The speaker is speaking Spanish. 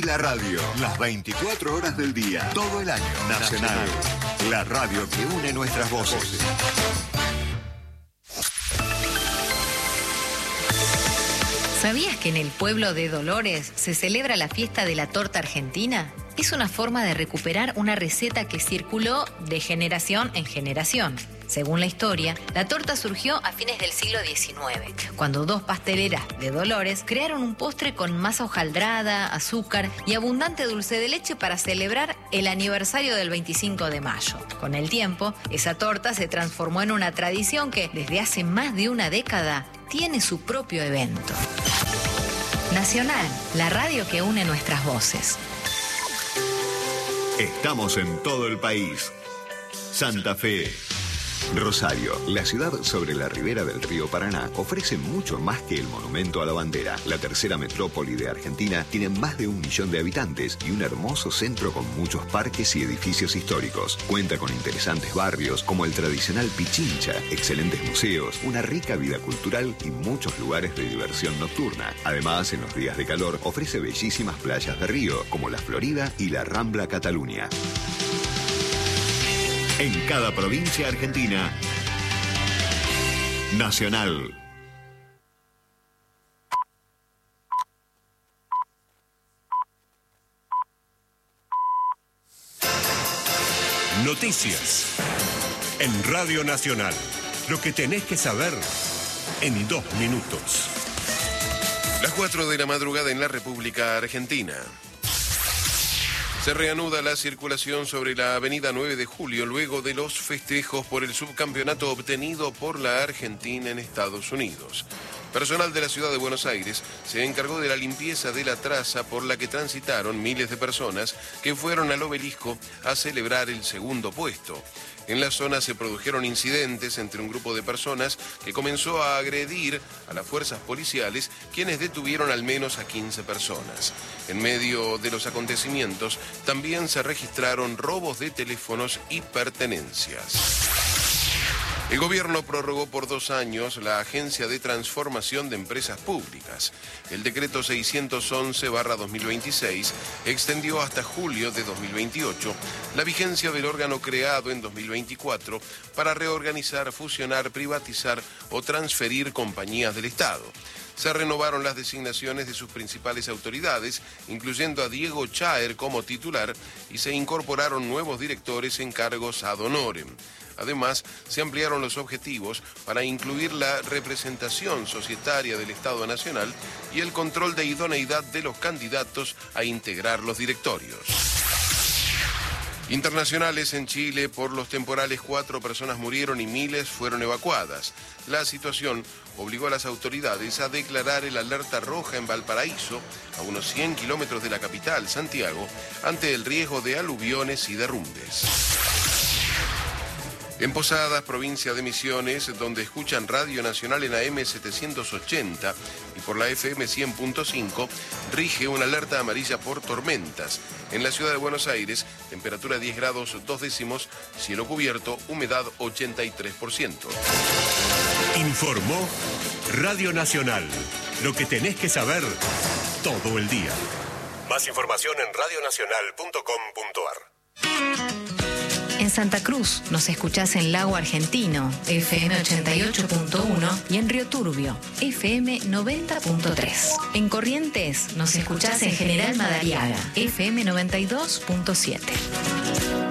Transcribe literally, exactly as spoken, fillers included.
y la radio. Las veinticuatro horas del día, todo el año. Nacional, la radio que une nuestras voces. ¿Sabías que en el pueblo de Dolores se celebra la fiesta de la torta argentina? Es una forma de recuperar una receta que circuló de generación en generación. Según la historia, la torta surgió a fines del siglo diecinueve, cuando dos pasteleras de Dolores crearon un postre con masa hojaldrada, azúcar y abundante dulce de leche para celebrar el aniversario del veinticinco de mayo. Con el tiempo, esa torta se transformó en una tradición que, desde hace más de una década, tiene su propio evento. Nacional, la radio que une nuestras voces. Estamos en todo el país. Santa Fe. Rosario, la ciudad sobre la ribera del río Paraná, ofrece mucho más que el monumento a la bandera. La tercera metrópoli de Argentina tiene más de un millón de habitantes y un hermoso centro con muchos parques y edificios históricos. Cuenta con interesantes barrios como el tradicional Pichincha, excelentes museos, una rica vida cultural y muchos lugares de diversión nocturna. Además, en los días de calor, ofrece bellísimas playas de río como la Florida y la Rambla Cataluña. En cada provincia argentina, Nacional. Noticias en Radio Nacional. Lo que tenés que saber en dos minutos. Las cuatro de la madrugada en la República Argentina. Se reanuda la circulación sobre la avenida nueve de julio luego de los festejos por el subcampeonato obtenido por la Argentina en Estados Unidos. Personal de la ciudad de Buenos Aires se encargó de la limpieza de la traza por la que transitaron miles de personas que fueron al obelisco a celebrar el segundo puesto. En la zona se produjeron incidentes entre un grupo de personas que comenzó a agredir a las fuerzas policiales, quienes detuvieron al menos a quince personas. En medio de los acontecimientos también se registraron robos de teléfonos y pertenencias. El gobierno prorrogó por dos años la Agencia de Transformación de Empresas Públicas. El decreto seiscientos once barra dos mil veintiséis extendió hasta julio de dos mil veintiocho la vigencia del órgano creado en dos mil veinticuatro para reorganizar, fusionar, privatizar o transferir compañías del Estado. Se renovaron las designaciones de sus principales autoridades, incluyendo a Diego Chaer como titular, y se incorporaron nuevos directores en cargos ad honorem. Además, se ampliaron los objetivos para incluir la representación societaria del Estado Nacional y el control de idoneidad de los candidatos a integrar los directorios. Internacionales en Chile, por los temporales, cuatro personas murieron y miles fueron evacuadas. La situación obligó a las autoridades a declarar el alerta roja en Valparaíso, a unos cien kilómetros de la capital, Santiago, ante el riesgo de aluviones y derrumbes. En Posadas, provincia de Misiones, donde escuchan Radio Nacional en A M setecientos ochenta y por la F M cien punto cinco, rige una alerta amarilla por tormentas. En la ciudad de Buenos Aires, temperatura diez grados dos décimos, cielo cubierto, humedad ochenta y tres por ciento. Informó Radio Nacional. Lo que tenés que saber todo el día. Más información en radio nacional punto com punto ar. En Santa Cruz nos escuchás en Lago Argentino, F M ochenta y ocho punto uno, y en Río Turbio, F M noventa punto tres. En Corrientes nos escuchás en General Madariaga, F M noventa y dos punto siete.